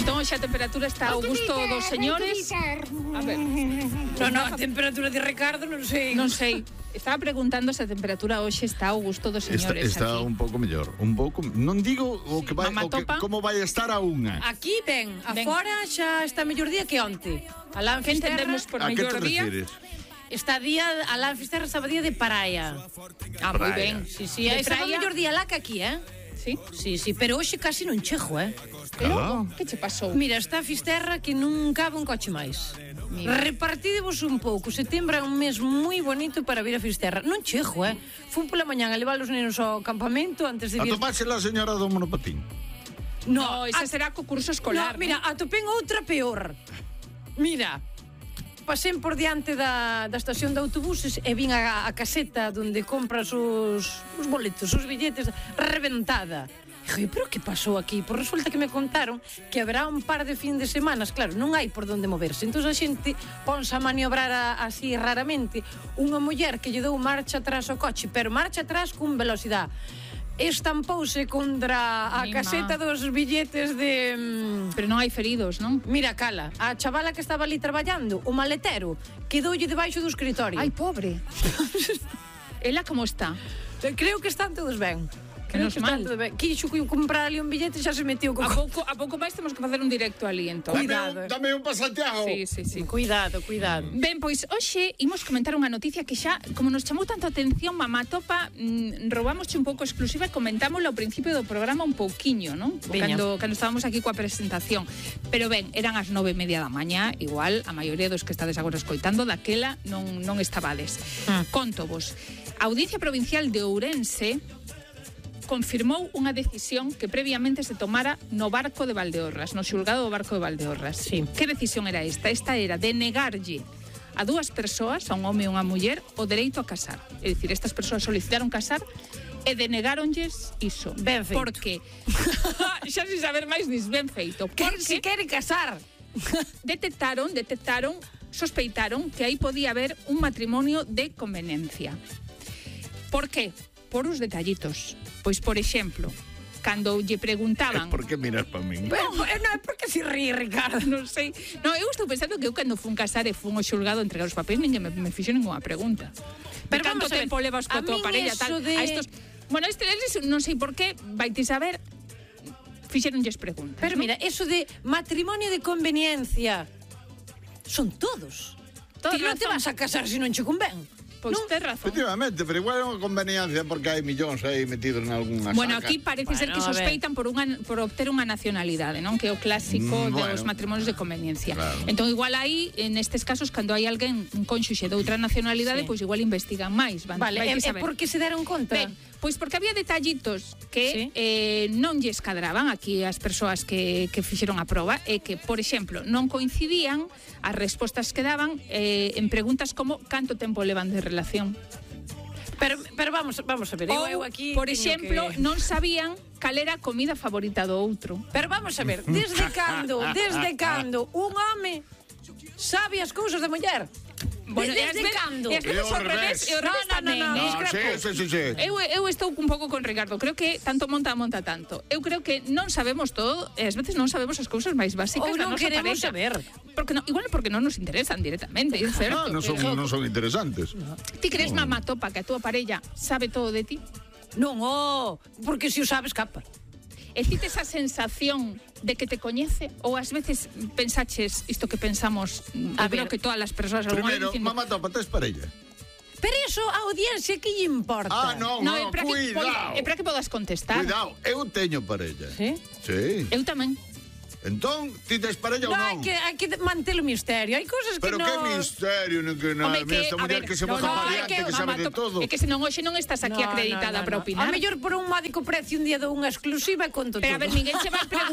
Entón, xa a temperatura está ao gusto dos señores. A ver. Non, a temperatura de Ricardo non sei. Non sei. Estaba preguntando se a temperatura hoxe está ao gusto dos señores. Está aquí. un pouco mellor. Un pouco, non digo o que vai, como vai estar a unha. Aquí ben, afora xa está mellor día que onte. Alán Que Fisterra entendemos por A que mellor te día? refires? está día Alán Fisterra estaba día de praia. Ah, moi ben. Sí, De estaba praia? mellor día lá que aquí, Sí? Sí, pero hoxe casi non chego, Claro. Que che pasou? Mira, está a Fisterra que non cabe un coche máis. Repartidevos un pouco. Setembro é un mes moi bonito para vir a Fisterra. Non chego, Fun pola mañán a levar os nenos ao campamento antes de vir. Atopaxe la señora do monopatín. No, ese será co curso escolar. No, mira, atopén outra peor. Mira, pasén por diante da estación de autobuses e vin a caseta onde compras os boletos, os billetes, reventada. Dije, pero que pasou aquí? Pois resulta que me contaron que haberá un par de fin de semanas. Claro, non hai por onde moverse. Entón a xente ponse a maniobrar así raramente. Unha muller que lle dou marcha atrás ao coche, pero marcha atrás con velocidade. Estampouse contra a caseta dos billetes de... Pero non hai feridos, non? Mira, cala, a chavala que estaba ali traballando, o maletero, quedoulle debaixo do escritorio. Ai, pobre. Ela como está? Creo que están todos ben. Menos mal. Quixo comprar ali un billete e xa se metiu A pouco máis temos que facer un directo ali, entón. Cuidado. Dame un pa Santiago. Sí. Cuidado. Ben, pois hoxe imos comentar unha noticia que xa, como nos chamou tanto a atención, Mamá Topa, roubámosche un pouco exclusiva e comentámoslo ao principio do programa un pouquiño, non? Cando estábamos aquí coa presentación. Pero ben, eran as 9:30 da mañá, igual a maioría dos que estades agora escoitando daquela non estabades. Contovos. A Audiencia Provincial de Ourense confirmou unha decisión que previamente se tomara no barco de Valdeorras, no xulgado do barco de Valdeorras. Sí. Que decisión era esta? Esta era de negarlle a dúas persoas, a un home e unha muller, o dereito a casar. É dicir, estas persoas solicitaron casar e denegáronlles iso. Ben feito. Porque, xa sin saber máis, dis ben feito. Que se quere casar. Sospeitaron que aí podía haber un matrimonio de conveniencia. Por qué? Por uns detallitos. Pois, por exemplo, cando lle preguntaban... Por que miras pa min? Non, é porque se ríe, Ricardo. Non sei. Non, eu estou pensando que eu cando fun casar e fun ao xulgado a entregar os papéis, ninguén me fixo ninguna pregunta. Pero canto tempo levas coa tua parella, tal. A estos... Bueno, non sei por qué, vaite saber, fixeronlles preguntas. Pero mira, eso de matrimonio de conveniencia son todos. Ti non te vas a casar se non che convén. Pois tes razón. Efectivamente, pero igual é unha conveniencia porque hai millóns aí metidos en algunha saca. Bueno, aquí parece ser que sospeitan por obter unha nacionalidade, non? Que é o clásico dos matrimonios de conveniencia. Claro. Entón, igual aí, en estes casos, cando hai alguén, un cónxuxe de outra nacionalidade, pois igual investigan máis. Vale, e por que se deron conta? Ben, pois porque había detallitos que non lles cadraban aquí as persoas que fixeron a proba e que, por exemplo, non coincidían as respostas que daban en preguntas como canto tempo levan de relación. Pero vamos a ver, eu aquí... Por exemplo, non sabían cal era a comida favorita do outro. Pero vamos a ver, desde cando un home sabe as cousas da muller? Bueno, desde cando? E as veces ao revés tamén. Sí. Eu estou un pouco con Ricardo. Creo que tanto monta tanto. Eu creo que non sabemos todo e ás veces non sabemos as cousas máis básicas da nosa pareja. Ou non queremos saber. Igual porque non nos interesan directamente, é certo. Non son interesantes. Ti crees, Mamá Topa, que a túa parella sabe todo de ti? Non, porque se o sabes, capa. E ti tes a sensación de que te coñece ou ás veces pensaches isto que pensamos, creo que todas as persoas Primeiro, Mamá Topa, tes parella? Pero iso a audiencia que lle importa? Non, cuidado. É para que podas contestar. Cuidado, eu teño parella. Sí? Sí. Eu tamén. Entón, ti tes parella ou non? Hai que manter o misterio. Hai cousas que Pero non... que misterio, non que nada. Esta muller que se boja para diante, que sabe de todo. É que senón hoxe non estás aquí acreditada para opinar. A mellor por un módico precio un día dou unha exclusiva e conto todo. Pero a ver, ninguén che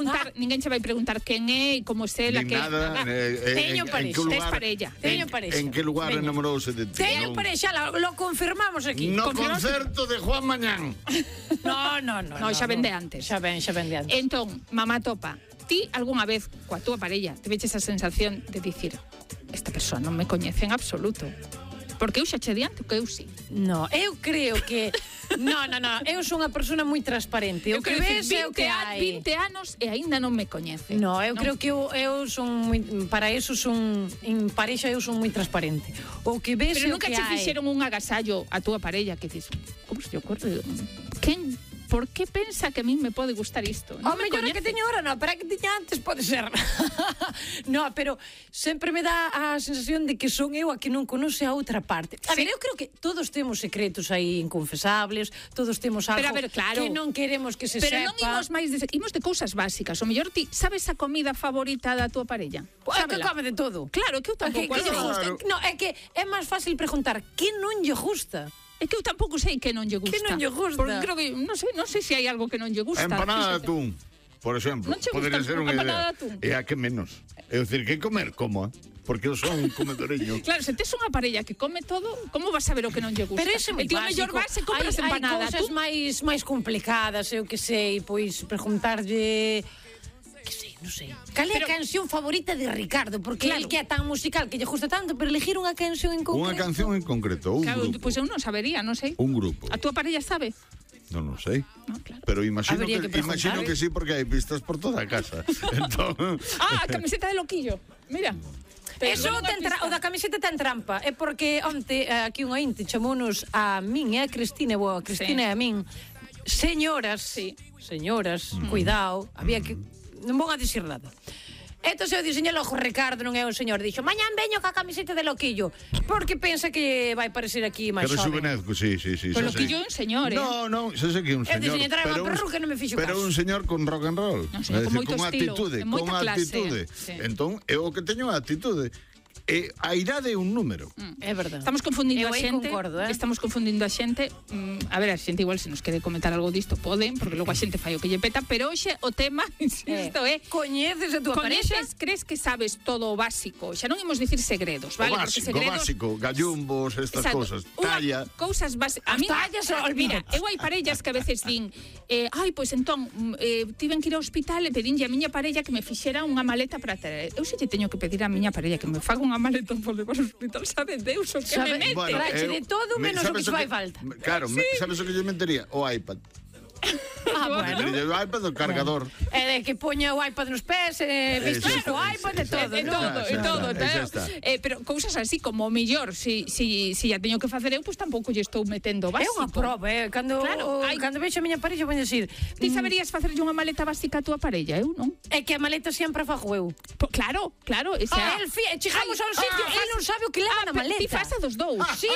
vai preguntar quen é e como se la que... Teño parella. Teño pareja. En que lugar enamorouse de ti? Teño pareja, lo confirmamos aquí. No concerto de Juan Mañán. No, xa vende antes. Xa vende antes. Entón, Mamá Topa, ti algunha vez coa túa parella te veches a sensación de dicir esta persoa non me coñece en absoluto? Porque eu xa che diante que eu sí. No, eu creo que... No, eu son unha persona moi transparente. O que ves é o que hai. 20 anos e aínda non me coñece. No, eu creo que eu son moi... Para eso son... En parexa eu son moi transparente. O que ves é o que hai. Pero nunca che fixeron un agasallo a túa parella que dices, como se te ocorre? Por que pensa que a mí me pode gustar isto? O mellor que teño ahora, no, pero que tiña antes pode ser. No, pero sempre me dá a sensación de que son eu a que non conoce a outra parte. A ver, eu creo que todos temos secretos aí inconfesables, todos temos algo que non queremos que se sepa. Pero non imos de cousas básicas. O mellor ti, sabes a comida favorita da túa parella? É que come de todo. Claro, que eu tampouco. Que lle gusta. No, é que é máis fácil preguntar que non lle gusta. É que eu tampouco sei que non lle gusta. Que non lle gusta. Porque creo que, non sei se hai algo que non lle gusta. Empanada de atún, por exemplo. Podería ser unha idea. E a que menos. É dicir, que comer, como? Porque eu son un comedoreño. Claro, se tes unha parella que come todo, como vas a saber o que non lle gusta? Pero ese é moi básico. Mellor vas e compras empanada. Hai cousas máis complicadas, eu que sei, pois preguntarlle... Non sei. Cal é a canción favorita de Ricardo? Porque el que é tan musical, que lle gusta tanto, pero elegir unha canción en concreto. Unha canción en concreto, un grupo. Pois eu non sabería, non sei. Un grupo. A túa parella sabe? Non sei. Claro. Pero imagino que sí, porque hai pistas por toda a casa. Entón... a camiseta de Loquillo. Mira. Eso o da camiseta ten trampa. É porque onte aquí unha inte chamounos a min e a Cristina, a Cristina e a min, señoras, cuidado, había que... Non vou a dicir nada. Entón eu diseñalo o Ricardo, non é un señor, dixo, mañán veño ca camiseta de Loquillo, porque pensa que vai parecer aquí máis xove. Pero xuvenezco, sí. Pero Loquillo é un señor, Non, xa sei que é un señor. Eu diseño traer unha perruca, non me fixo caso. Pero un señor con rock and roll. Non sei, con moito estilo, con moita clase. Entón, eu o que teño a actitude. E a idade é un número. É verdade. Estamos confundindo a xente. Concordo, Estamos confundindo a xente. A ver, a xente igual se nos quere comentar algo disto poden, porque logo a xente fai o que lle peta, pero hoxe o tema, insisto, coñeces a túa parexa? Crees que sabes todo o básico? Xa non imos dicir segredos, vale? O básico, gallumbos, estas cousas, talla. Cousas básicas. A mí tallas, mira, eu hai parellas que a veces din, pois entón, tiven que ir ao hospital e pedinlle a miña parella que me fixera unha maleta para traer. Eu xe lle teño que pedir a miña parella que me faga unha maleta para levar ao hospital, sabe Deus o que me mete. Trache de todo menos o que te fai falta. Claro, sabes o que lle metería? O iPad. Bueno. O iPad do cargador. É de que poña o iPad nos pés, o iPad de todo. Pero cousas así como o millor, si ya teño que facer eu, pois tampouco lle estou metendo básico. É unha prova, cando vexo a miña parella vou dicir, ti saberías facerlle unha maleta básica a túa parella, eu non? É que a maleta sempre a fago eu. Claro, chegamos a un sitio, el non sabe o que leva na maleta. Ti faz a dos dous. Sí,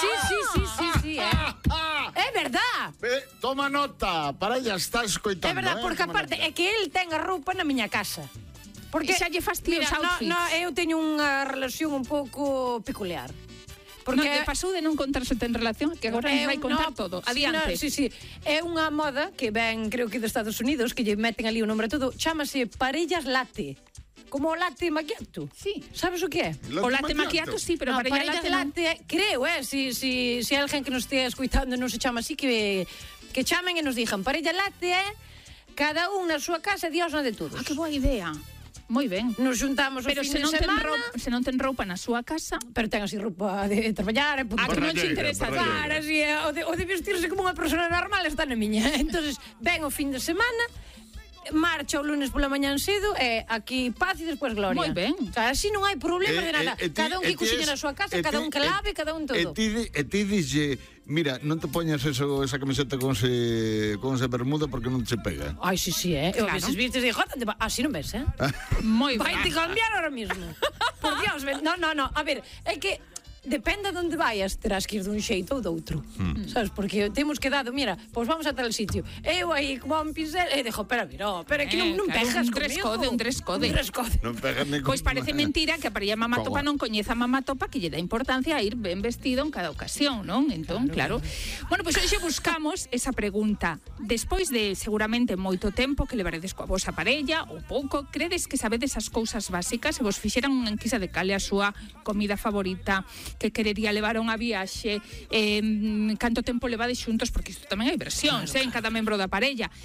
é verdad. Toma nota, para ella está escoitando. É verdad, porque aparte é que el ten a roupa na miña casa. Porque xa lle fastio os outfits. Eu teño unha relación un pouco peculiar. Porque non, pasou de non contarse ten relación, que agora nos vai contar todo. Adiante. Sí. É unha moda que ven, creo que de Estados Unidos, que lle meten ali o nombre todo, chámase parellas latte. Como o latte macchiato. Sí. Sabes o que é? O latte macchiato, sí, pero parellas latte, creo, si alguén que nos estea escuitando non se chama así, que chamen e nos dixan, parella latte é cada un na súa casa, Dios non de todos. Que boa idea. Moi ben. Nos juntamos o fin de semana. Se non ten roupa na súa casa, pero ten así roupa de traballar, que non te interesa. Claro, así, o de vestirse como unha persona normal está na miña. Entonces, ven o fin de semana, marcha o lunes pola mañán cedo e aquí paz e despois gloria. Moi ben. O sea, así non hai problema de nada. Cada un que cociña na súa casa, cada un que lave, cada un todo. E ti dixe, mira, non te poñas esa camiseta con ese bermuda porque non te pega. Ai, sí, Eu a veces vistes e digo, así non ves, Moi ben. Vai te cambiar ahora mismo. Por Dios, no. A ver, é que depende de onde vayas, terás que ir dun xeito ou doutro. Sabes? Porque temos quedado, mira, pois vamos a tal sitio. Eu aí como un pincel, dixo, pero é que non pegas comigo. Un dress code. Non pegas nem con... Pois parece mentira que a parella mamá topa non coñeza a mamá topa que lle dá importancia a ir ben vestido en cada ocasión, non? Entón, claro. Bueno, pois hoxe buscamos esa pregunta. Despois de seguramente moito tempo que levaredes coa vosa parella ou pouco, credes que sabedes as cousas básicas e vos fixeran unha enquisa de cal é a súa comida favorita, que querería levar a unha viaxe, canto tempo levades xuntos, porque isto tamén hai versións, en cada membro da parella.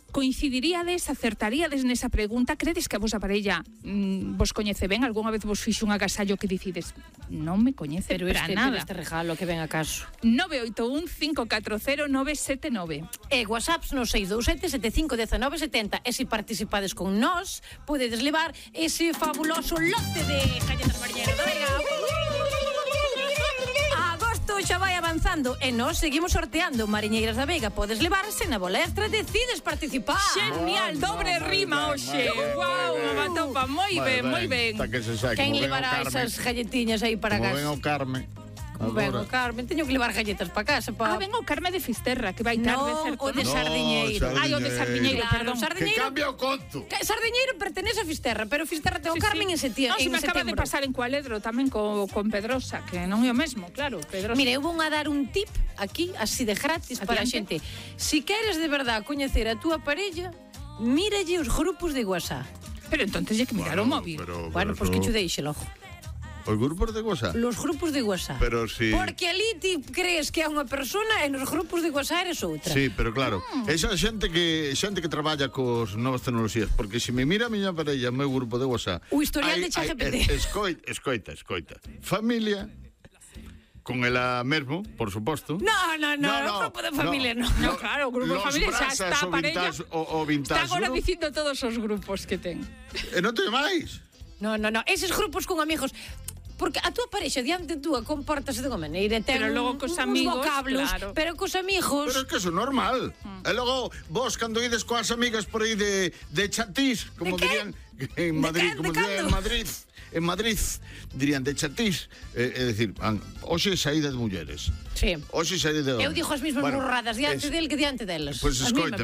coincidiríades, acertaríades nesa pregunta? Credes que a vosa parella vos coñece ben? Algúnha vez vos fixo un agasallo que dicides non me coñece para nada? Pero este regalo que ven a caso. 981-540-979. E WhatsApps no 627-75-1970. E se participades con nós, podedes levar ese fabuloso lote de galletas mariñeiras da Vega. Agosto xa vai avanzando e nós seguimos sorteando Mariñeiras da Vega. Podes levarse na bola extra, decides participar. Genial, dobre rima hoxe. Guau, Mamatopa, moi ben, moi ben. Quen levará esas galletiñas aí para casa? Como ven o Carme. Ben, o Carmen, teño que levar galletas para casa. Ben o Carme de Fisterra, que vai tarde, certo? O de Sardiñeiro. Ai, o de Sardiñeiro, perdón. Que cambia o conto. Sardiñeiro pertenece a Fisterra, pero Fisterra ten o Carmen en setembro. Se me acaba de pasar en Cualedro tamén con Pedrosa, que non é o mesmo, claro, Pedrosa. Mire, eu vou a dar un tip aquí, así de gratis, para a xente. Si queres de verdad coñecer a túa parella, míralle os grupos de WhatsApp. Pero entonces hai que mirar o móvil. Bueno, pois que che deixe logo. Os grupos de WhatsApp? Los grupos de WhatsApp. Pero si... Porque ali ti crees que é unha persona e nos grupos de WhatsApp eres outra. Sí, pero claro, esa xente que traballa cos novas tecnoloxías, porque se me mira a miña parella, meu grupo de WhatsApp... O historial de ChatGPT. Escoita. Familia, con ela mesmo, por suposto. No, grupo de familia no. No, claro, o grupo de familia xa está a parella. O vintage, está agora dicindo todos os grupos que ten. E non ten máis. No, eses grupos con amigos... Porque a túa parexa diante túa compórtase de unha maneira, ten logo cos amigos, vocablos, claro. Pero cos amigos... Pero é que eso é normal. E logo, vos, cando ides coas amigas por aí de chatís, como dirían en Madrid, en Madrid, dirían de chatís, é dicir, hoxe saída de mulleres. Sí. Hoxe saída de homes. Eu dixo as mesmas burradas diante del que diante delas. Pois escoítame.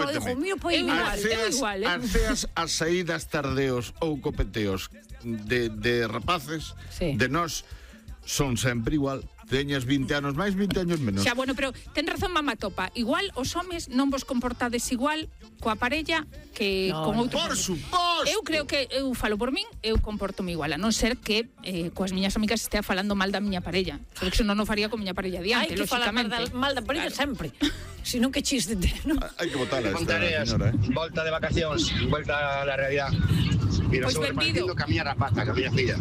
Arceas as saídas tardeos ou copeteos de rapaces, de nós, son sempre igual. Teñas 20 anos máis, 20 anos menos. Xa, bueno, pero ten razón Mamatopa. Igual os homes non vos comportades igual coa parella que con outros. Por suposto. Eu creo que, eu falo por min, eu comportome igual, a non ser que coas miñas amigas estea falando mal da miña parella. Porque iso non o faría con miña parella diante, lógicamente. Hai que falar mal da parella sempre. Si non que chiste. Hai que botarla esta señora, volta de vacacións, volta a la realidad. Mira, pois benvido. Que a miña rapaza, que a miña filla.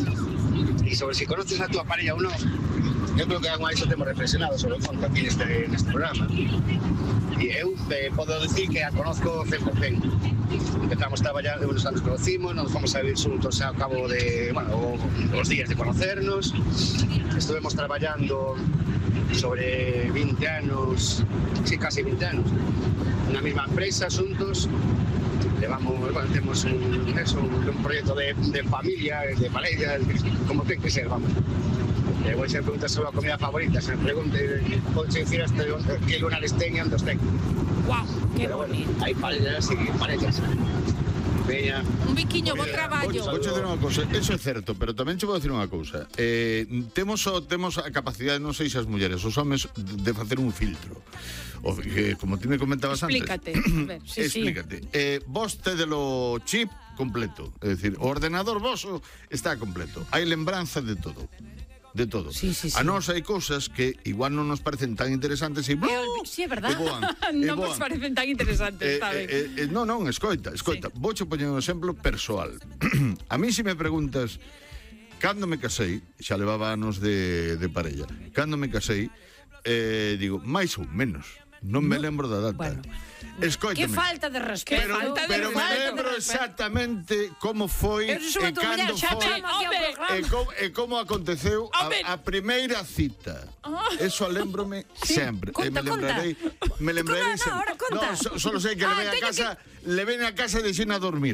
E sobre si conoces a túa parella ou non, eu creo que algunha vez temos reflexionado sobre o fondo aquí neste programa. E eu podo decir que a conozco 100%. Empezamos a traballar, uns anos conocimos, nos fomos a vivir xuntos ao cabo de, os días de conocernos. Estuvemos traballando sobre 20 anos, sí, casi 20 anos, na mesma empresa, xuntos. Temos un proxecto de familia, de parella, como ten que ser, vamos. Vou ser preguntas sobre a comida favorita, se me pregunte, podes dicir que lunares ten e onde os ten. Guau, que bonito. Hai parellas e parellas. Veña. Un biquiño, bo traballo. Vou dicir unha cousa, eso é certo, pero tamén che vou dicir unha cousa. Temos a capacidade, non sei se as mulleres, os homes, de facer un filtro. O que, como ti me comentabas Explícate. antes. Explícate. Vos tedelo chip completo. É dicir, o ordenador voso está completo. Hai lembranza de todo. De todo. Sí. A nós hai cousas que igual non nos parecen tan interesantes e sí, é verdade. Non nos parecen tan interesantes, está ben. Non, escoita. Vouche poñer un exemplo persoal. A mí se me preguntas cando me casei, xa levaba anos de parella. Cando me casei, digo, máis ou menos. Non me lembro da data. Bueno, escoítame. Que falta de respeto. Pero me lembro exactamente como foi e cando foi e como aconteceu a primeira cita. Eso lembrome sempre. Me lembrarei sempre. No, solo sei que levei a casa e deixen a dormir.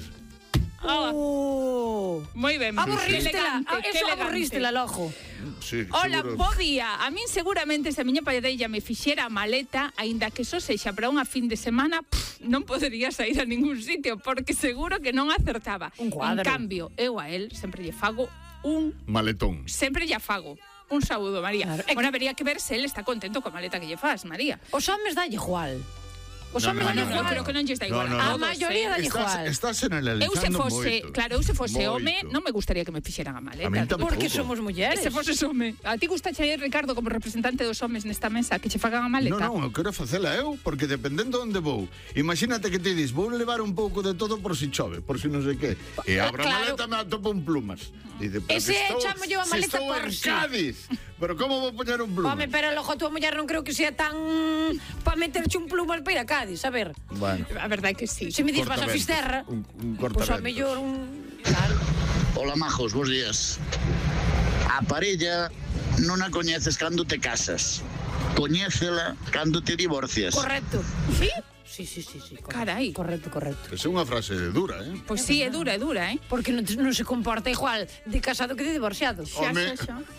Moi ben. Aburrístela logo. Sí, hola, seguro. bo día. A min seguramente se a miña parella me fixera a maleta, aínda que só sexa para unha fin de semana, non podería sair a ningún sitio, porque seguro que non acertaba. Un cuadro. En cambio, eu a él sempre lle fago un maletón. Sempre lle fago un saúdo, María. Claro. Bueno, habería que ver se él está contento coa maleta que lle fas, María. Os homes dalle igual. Os homes dan igual. Creo que non lles da igual. A maioría dan igual. Estás generalizando moito. Claro, eu se fose home, non me gustaría que me fixeran a maleta. A min tampouco. Porque somos mulleres. Se foses home. A ti gustache, Ricardo, como representante dos homes nesta mesa, que che fagan a maleta? Non, eu quero facela eu, porque dependendo onde vou. Imagínate que te dis, vou levar un pouco de todo por si chove, por si non sei que. E abro a maleta, me atopo un plumas. Dice, ese chamo yo a maleta por si. Estou en Cádiz. Pero como vou poñer un plumas? Home, pero logo a tua muller non creo que sea tan para meterche un plumas para ir a Cádiz, a ver. Bueno. A verdade que sí. Se me dis vas a Fisterra, un pois a mellor claro. Hola, majos, bons días. A parella non a coñeces cando te casas. Coñécela cando te divorcias. Correcto. Sí? Sí. Correcto. Carai. Correcto. É unha frase dura, Pois sí, é dura, Porque non se comporta igual de casado que de divorciado. Home.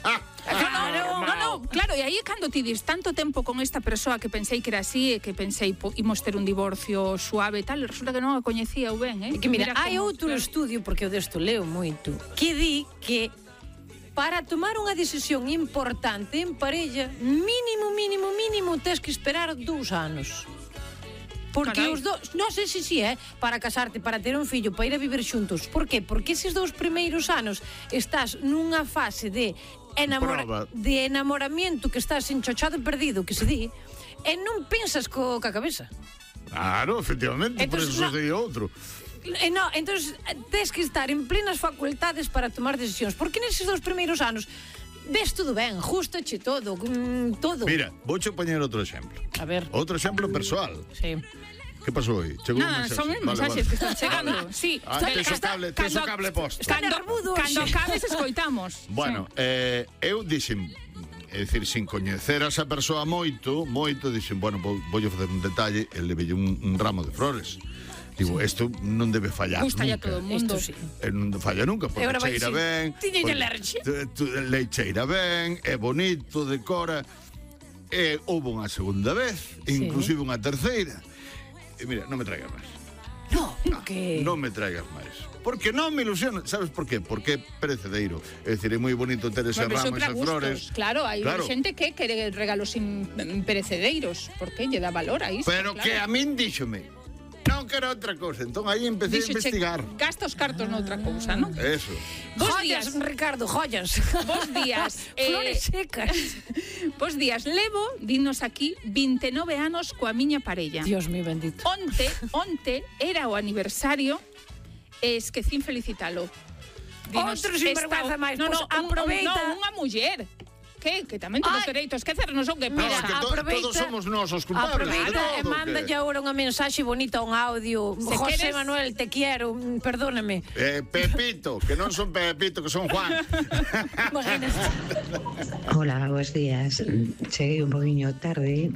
Claro, e aí é cando ti dis tanto tempo con esta persoa que pensei que era así e que pensei imos ter un divorcio suave e tal, e resulta que non a coñecía eu ben, Que mira, hai outro estudio, porque eu desto leo moito, que di que para tomar unha decisión importante en parella, mínimo, tes que esperar 2 anos. Porque os dos, non sei se para casarte, para ter un fillo, para ir a vivir xuntos. Por qué? Porque eses 2 primeiros anos estás nunha fase de enamoramiento, que estás enchochado e perdido, que se di, e non pensas ca cabeza. Claro, efectivamente, por eso sería outro. Entón, tes que estar en plenas facultades para tomar decisións, porque neses 2 primeiros anos ves todo ben, justache todo. Mira, vouche poñer outro exemplo. A ver. Outro exemplo persoal. Sí. Que pasou aí? Nada, son mensaxes que están chegando. Sí. Tes o cable posto. Cando acabes escoitamos. Bueno, eu dixen, é dicir, sin coñecer a esa persoa moito, dixen, bueno, voulle facer un detalle, e levelle un ramo de flores. Digo, isto non debe fallar nunca. Gusta a todo o mundo. Non falla nunca, porque cheira ben. Lei cheira ben, é bonito, decora. E houve unha segunda vez, inclusive unha terceira. E mira, non me traigas máis. Non me traigas máis. Porque non me ilusiona. Sabes por qué? Porque é perecedeiro. É dicir, é moi bonito ter ese ramo, esas flores. Claro, hai xente que quere regalos perecedeiros, porque lle dá valor a iso. Pero que a min díxome, non quero outra cousa. Entón aí empecé a investigar. Gasta os cartos noutra cousa, non? Eso. Joyas, Ricardo, joyas. Bos días. Flores secas. Bos días. Levo, dinos aquí, 29 anos coa miña parella. Dios mío bendito. Onte era o aniversario e esquecín felicitalo. Outro sinvergüenza máis. Aproveita. Unha muller. Que tamén temos dereito a esquecernos, ou que mira, todos somos nós os culpables. Aproveita e manda ya ahora unha mensaxe bonita, un audio. José Manuel, te quiero, perdóname. Pepito, que non son Pepito, que son Juan. Hola, buenos días. Cheguei un poquinho tarde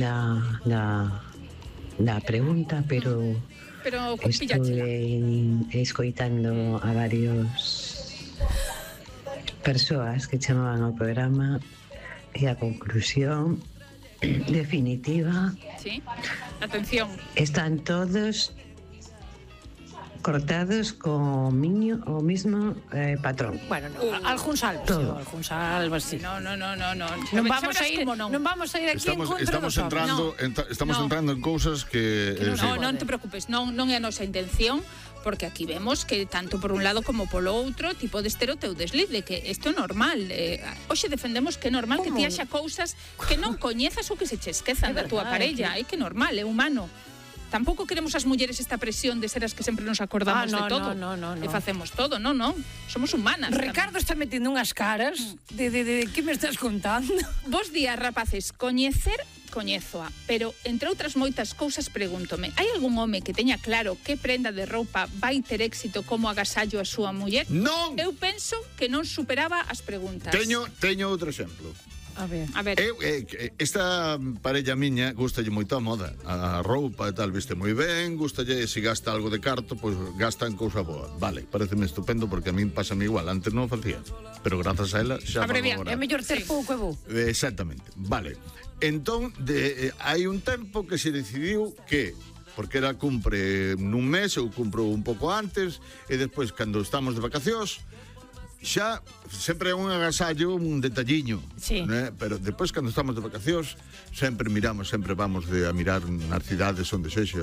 na pregunta, pero estuve escoitando a varios persoas que chamaban ao programa e a conclusión definitiva. Sí, atención. Están todos cortados co mismo patrón. Bueno, algún salvo. Sí. No. Non vamos a ir aquí en contra estamos entrando en cousas que non te preocupes, non é a nosa intención. Porque aquí vemos que tanto por un lado como polo outro tipo de o teu desliz, de que isto é normal. Hoxe defendemos que é normal que ti haxa cousas que non coñezas ou que se che esquezan da túa parella. É que é normal, é humano. Tampouco queremos as mulleres esta presión de ser as que sempre nos acordamos de todo. No. E facemos todo, non. Somos humanas. Ricardo está metendo unhas caras de que me estás contando. Bos días, rapaces. Coñézoa, pero entre outras moitas cousas pregúntome, hai algún home que teña claro que prenda de roupa vai ter éxito como agasallo a súa muller? Non! Eu penso que non superaba as preguntas. Teño outro exemplo. A ver. Esta parella miña gustalle moito a moda, a roupa e tal, viste moi ben, gustalle, se gasta algo de carto, pois gasta en cousa boa. Vale, pareceme estupendo porque a min pásame igual, antes non facía, pero grazas a ela xa fago agora. É mellor ter pouco e bo. Exactamente, vale. Entón, hai un tempo que se decidiu que, porque era cumpre nun mes, eu cumpro un pouco antes, e despois, cando estamos de vacacións, xa sempre é un agasallo, un detalliño, sí. Né? Pero depois cando estamos de vacacións sempre miramos, sempre vamos a mirar nas cidades onde sexa